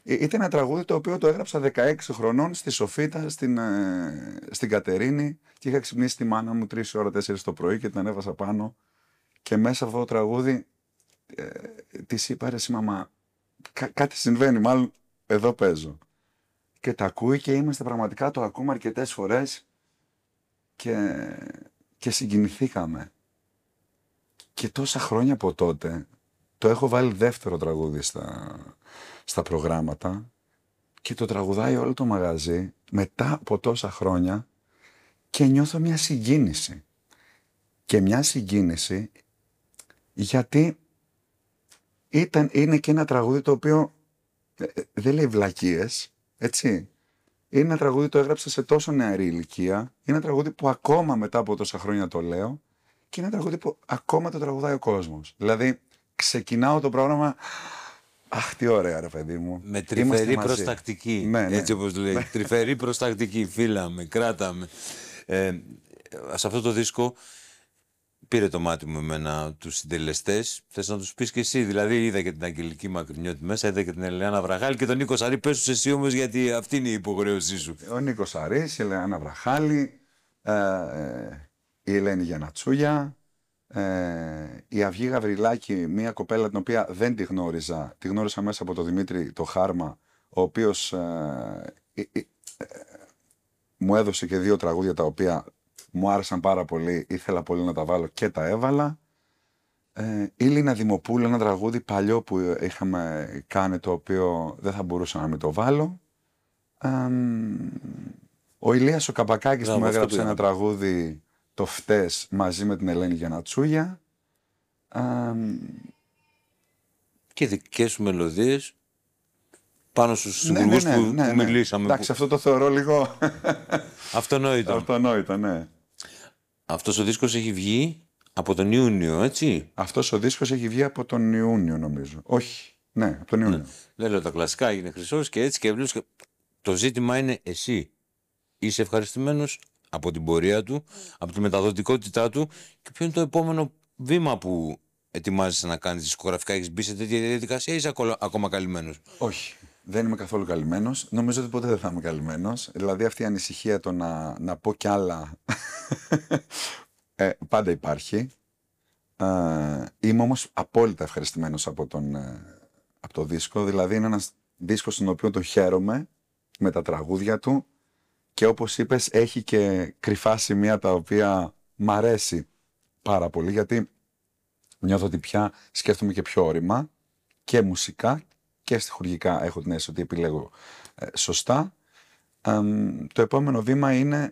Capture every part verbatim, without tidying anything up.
Ήταν ένα τραγούδι το οποίο το έγραψα δεκαέξι χρονών στη Σοφίτα, στην, ε, στην Κατερίνη, και είχα ξυπνήσει τη μάνα μου τρεις ώρα, τέσσερις το πρωί και την ανέβασα πάνω. Και μέσα αυτό το τραγούδι ε, της είπα, ρε εσύ μαμά, κά, κάτι συμβαίνει, μάλλον εδώ παίζω. Και τα ακούει και είμαστε πραγματικά, το ακούμε αρκετές φορές και, και συγκινηθήκαμε. Και τόσα χρόνια από τότε το έχω βάλει δεύτερο τραγούδι στα, στα προγράμματα και το τραγουδάει όλο το μαγαζί μετά από τόσα χρόνια και νιώθω μια συγκίνηση. Και μια συγκίνηση γιατί ήταν, είναι και ένα τραγούδι το οποίο ε, δεν λέει βλακίες, έτσι. Είναι ένα τραγούδι το έγραψα σε τόσο νεαρή ηλικία, είναι ένα τραγούδι που ακόμα μετά από τόσα χρόνια το λέω και είναι ένα τραγούδι που ακόμα το τραγουδάει ο κόσμος. Δηλαδή ξεκινάω το πρόγραμμα, αχ τι ωραία ρε παιδί μου. Με τρυφερή προστακτική, ναι, ναι. Έτσι όπως λέει, τρυφερή προστακτική, φύλαμε, κράταμε. Ε, σε αυτό το δίσκο πήρε το μάτι μου εμένα τους συντελεστές. Θες να τους πεις και εσύ? Δηλαδή είδα και την Αγγελική Μακρινιώτη μέσα, είδα και την Ελεάνα Βραχάλη και τον Νίκο Σαρή. Πες τους εσύ όμως, γιατί αυτή είναι η υποχρέωσή σου. Ο Νίκος Σαρής, η Ελεάνα Βραχάλη, ε, ε, η Ελένη Γιαννατσούλια, ε, η Αυγή Γαβριλάκη, μια κοπέλα την οποία δεν τη γνώριζα, τη γνώρισα μέσα από τον Δημήτρη το Χάρμα, ο οποίος ε, ε, ε, ε, μου έδωσε και δύο τραγούδια τα οποία μου άρεσαν πάρα πολύ, ήθελα πολύ να τα βάλω και τα έβαλα. Ε, η Λίνα Δημοπούλου, ένα τραγούδι παλιό που είχαμε κάνει, το οποίο δεν θα μπορούσα να μην το βάλω. Ε, ο Ηλίας ο Καπακάκης που μου έγραψε ένα τραγούδι, το Φτες, μαζί με την Ελένη Γιαννατσούλια. Ε, και δικές σου μελωδίες πάνω στους συμβουλούς ναι, ναι, ναι, που, ναι, ναι, που μιλήσαμε. Εντάξει, που... αυτό το θεωρώ λίγο αυτονόητο. Αυτονόητο, ναι. Αυτός ο δίσκος έχει βγει από τον Ιούνιο, έτσι. Αυτός ο δίσκος έχει βγει από τον Ιούνιο, νομίζω. Όχι, ναι, από τον Ιούνιο. Ναι. Λέω τα κλασικά, έγινε χρυσός και έτσι και βλέπεις. Και... το ζήτημα είναι εσύ. Είσαι ευχαριστημένος από την πορεία του, από τη μεταδοτικότητά του, και ποιο είναι το επόμενο βήμα που ετοιμάζεσαι να κάνεις δισκογραφικά? Έχεις μπει σε τέτοια διαδικασία ή είσαι ακόμα καλυμμένος? Όχι. Δεν είμαι καθόλου καλυμμένος. Νομίζω ότι ποτέ δεν θα είμαι καλυμμένος. Δηλαδή αυτή η ανησυχία το να, να πω κι άλλα ε, πάντα υπάρχει. Ε, είμαι όμως απόλυτα ευχαριστημένος από, τον, ε, από το δίσκο. Δηλαδή είναι ένας δίσκος στον οποίο το χαίρομαι με τα τραγούδια του και όπως είπες έχει και κρυφά σημεία τα οποία μ' αρέσει πάρα πολύ, γιατί νιώθω ότι πια σκέφτομαι και πιο όρημα και μουσικά και στιχουργικά έχω την αίσθηση ότι επιλέγω ε, σωστά. Ε, το επόμενο βήμα είναι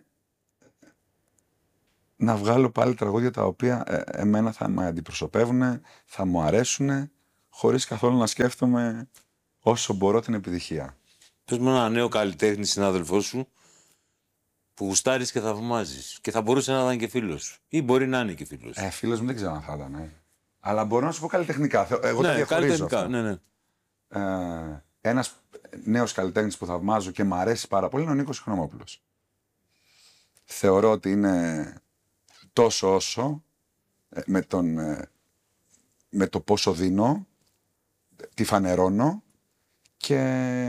να βγάλω πάλι τραγούδια τα οποία ε, εμένα θα με αντιπροσωπεύουν, θα μου αρέσουν, χωρίς καθόλου να σκέφτομαι όσο μπορώ την επιτυχία. Πες μου ένα νέο καλλιτέχνη συνάδελφό σου που γουστάρεις και θαυμάζεις και θα μπορούσε να ήταν και φίλος σου ή μπορεί να είναι και φίλος σου. Ε, φίλος μου δεν ξέρω αν θα ήταν. Ε. Αλλά μπορώ να σου πω καλλιτεχνικά. Εγώ ναι, τα διαχωρίζω αυτά. Ναι, ναι. Ε, ένας νέος καλλιτέχνης που θαυμάζω και μου αρέσει πάρα πολύ είναι ο Νίκος Οικονομόπουλος. Θεωρώ ότι είναι τόσο όσο ε, με, τον, ε, με το πόσο δίνω, τι φανερώνω και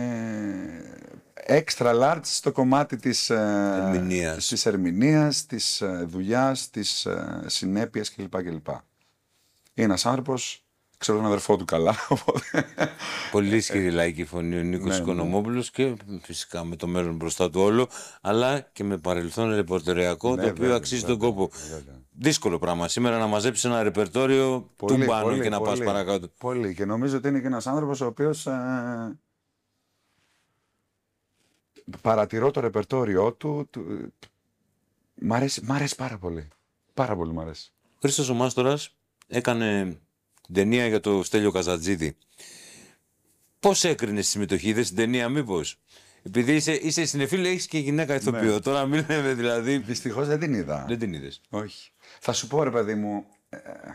extra large στο κομμάτι της ερμηνείας, της, ερμηνείας, της ε, δουλειάς, της ε, συνέπειας κλπ. κλπ. Είναι ένας άνθρωπος, ξέρω τον αδερφό του καλά. Πολύ ισχυρή λαϊκή φωνή ο Νίκος Οικονομόπουλος και φυσικά με το μέλλον μπροστά του όλο, αλλά και με παρελθόν ρεπορτεριακό, ναι, το οποίο βέβαια, αξίζει βέβαια, τον κόπο. Βέβαια. Δύσκολο πράγμα σήμερα να μαζέψεις ένα ρεπερτόριο του πάνω και να πολύ, πας παρακάτω. Πολύ, και νομίζω ότι είναι και ένας άνθρωπος ο οποίος ε, παρατηρώ το ρεπερτόριό του, του μ' αρέσει, μ' αρέσει πάρα πολύ. Πάρα πολύ μ' αρέσει. Ο Χρήστος ο Μάστορας έκανε την ταινία για το Στέλιο Καζατζίδη. Πώς έκρινες τη συμμετοχή, είδες την ταινία μήπως? Επειδή είσαι, είσαι συνεφίλ, έχεις και γυναίκα ηθοποιό. Ναι. Τώρα μιλάμε δηλαδή. Δυστυχώς δεν την είδα. Δεν την είδες. Όχι. Θα σου πω ρε παιδί μου. Ε,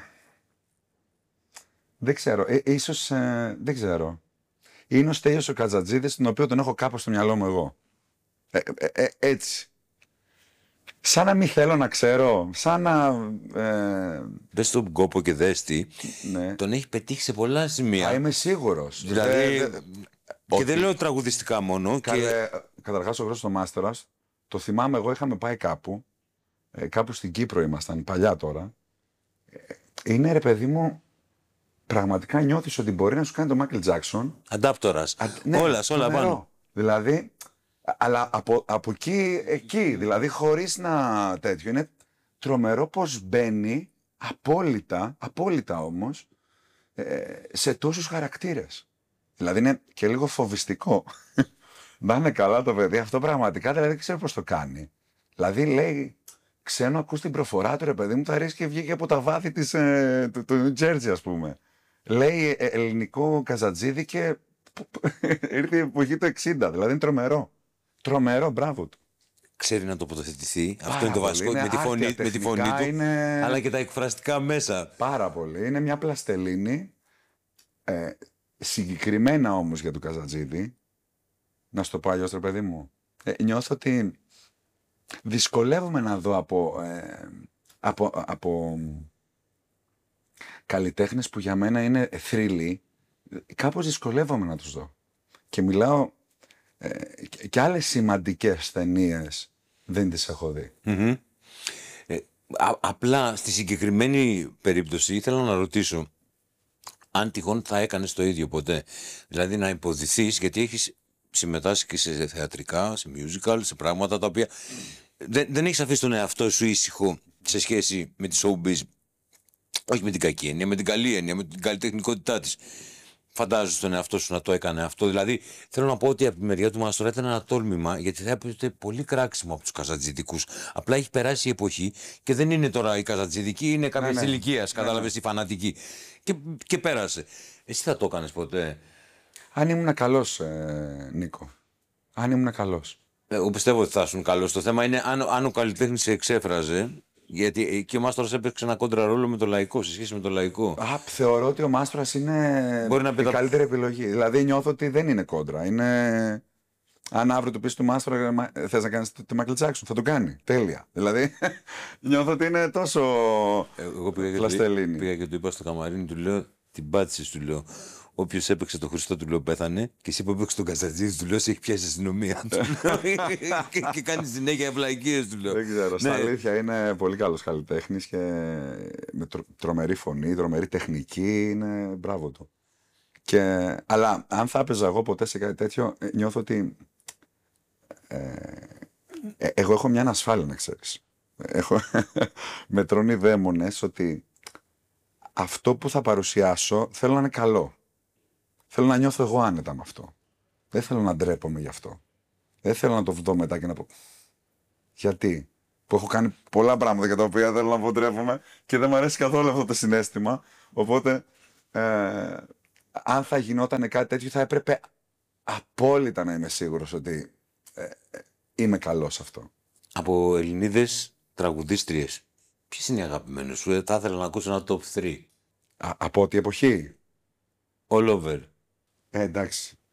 δεν ξέρω. Ε, ίσως ε, δεν ξέρω. Είναι ο Στέλιος ο Καζατζίδης, τον οποίο τον έχω κάπως στο μυαλό μου εγώ. Ε, ε, ε, έτσι. Σαν να μην θέλω να ξέρω, σαν να... Ε... Μπες στον κόπο και δες τι, ναι. Τον έχει πετύχει σε πολλά σημεία. Α, είμαι σίγουρος. Δηλαδή, δε, δε, Και okay. δεν λέω τραγουδιστικά μόνο. Καλέ, και... Καταρχάς, ο Χρήστος Μάστορας, το θυμάμαι, εγώ είχαμε πάει κάπου, ε, κάπου στην Κύπρο ήμασταν, παλιά τώρα. Ε, είναι, ρε παιδί μου, πραγματικά νιώθεις ότι μπορεί να σου κάνει το Μάικλ Τζάκσον. Αντάπτορας. Α, ναι, όλα, όλα πάνω. Δηλαδή, αλλά από, από εκεί, εκεί, δηλαδή χωρίς να τέτοιο, είναι τρομερό πως μπαίνει απόλυτα, απόλυτα όμως, ε, σε τόσους χαρακτήρες. Δηλαδή είναι και λίγο φοβιστικό. Να είναι καλά το παιδί, αυτό πραγματικά δηλαδή δεν ξέρω πώς το κάνει. Δηλαδή λέει, ξένο, ακούς την προφορά του, ρε παιδί μου, θα ρίξει και βγήκε από τα βάθη της, ε, του, του Τζέρτζι, ας πούμε. Λέει ε, ελληνικό Καζατζίδι και ήρθε η εποχή του εξήντα, δηλαδή είναι τρομερό. Τρομερό, μπράβο του. Ξέρει να τοποθετηθεί. Πάρα αυτό είναι το βασικό. Είναι με τη φωνή, με τη φωνή του. Είναι... Αλλά και τα εκφραστικά μέσα. Πάρα πολύ. Είναι μια πλαστελίνη. Ε, συγκεκριμένα όμως για τον Καζατζίδη. Να σου το πω αλλιώς, ρε παιδί μου. Ε, νιώθω ότι δυσκολεύομαι να δω από, ε, από, από καλλιτέχνες που για μένα είναι θρύλοι. Κάπως δυσκολεύομαι να τους δω. Και μιλάω ε, και άλλες σημαντικές ταινίες δεν τις έχω δει. Mm-hmm. Ε, α, απλά στη συγκεκριμένη περίπτωση ήθελα να ρωτήσω αν τυχόν θα έκανες το ίδιο ποτέ. Δηλαδή να υποδηθείς, γιατί έχεις συμμετάσχει και σε θεατρικά, σε musical, σε πράγματα τα οποία δεν, δεν έχεις αφήσει τον εαυτό σου ήσυχο σε σχέση με τη showbiz. Όχι με την κακή έννοια, με την καλή έννοια, με την καλλιτεχνικότητά της. Φαντάζεσαι τον εαυτό σου να το έκανε αυτό. Δηλαδή, θέλω να πω ότι από τη μεριά του Μάστορα ήταν ένα τόλμημα, γιατί θα έπρεπε πολύ κράξιμο από τους καζατζηδικούς. Απλά έχει περάσει η εποχή και δεν είναι τώρα η καζατζηδική, είναι κάποια ναι, ναι. ηλικία. Κατάλαβες, ναι, ναι. η φανατική. Και, και πέρασε. Εσύ θα το έκανες ποτέ? Αν ήμουν καλός, ε, Νίκο. Αν ήμουν καλός. Εγώ πιστεύω ότι θα ήσουν καλός. Το θέμα είναι αν, αν ο καλλιτέχνης σε εξέφραζε. Γιατί εκεί ο Μάστορας έπαιξε ένα κόντρα ρόλο με το λαϊκό, σε σχέση με το λαϊκό. Α, θεωρώ ότι ο Μάστορας είναι η πετα... καλύτερη επιλογή. Δηλαδή νιώθω ότι δεν είναι κόντρα. Είναι... Αν αύριο του πεις του Μάστορα, θες να κάνεις το Μάικλ Τζάκσον, θα το κάνει. Τέλεια. Δηλαδή νιώθω ότι είναι τόσο Εγώ πήγα πλαστελίνη. Πήγα και του είπα στο καμαρίνι, του λέω, την πάτησες, του λέω. Όποιος έπαιξε τον Χριστό, του λέω, πέθανε. Και εσύ που έπαιξε τον Καζατζίδη, του λέω, σε έχει πιάσει αστυνομία. και, και κάνει συνέχεια βλαϊκίες, του λέω. Δεν ξέρω. Ναι. Στα αλήθεια είναι πολύ καλός καλλιτέχνης και με τρο, τρομερή φωνή, τρομερή τεχνική. Είναι μπράβο του. Και, αλλά αν θα έπαιζα εγώ ποτέ σε κάτι τέτοιο, νιώθω ότι. Ε, ε, εγώ έχω μια ανασφάλεια, να ξέρεις. Έχω, με τρώνε δαίμονες ότι αυτό που θα παρουσιάσω θέλω να είναι καλό. Θέλω να νιώθω εγώ άνετα με αυτό. Δεν θέλω να ντρέπομαι γι' αυτό. Δεν θέλω να το δω μετά και να πω. Γιατί? Που έχω κάνει πολλά πράγματα για τα οποία θέλω να πω ντρέπομαι και δεν μου αρέσει καθόλου αυτό το συναίσθημα. Οπότε, ε, αν θα γινόταν κάτι τέτοιο, θα έπρεπε απόλυτα να είμαι σίγουρος ότι ε, ε, είμαι καλός σε αυτό. Από Ελληνίδες τραγουδίστριες, ποιες είναι οι αγαπημένες σου? Θα ήθελα να ακούσω ένα top τρία. Α, από ό,τι εποχή? All over. Ε, εντάξει.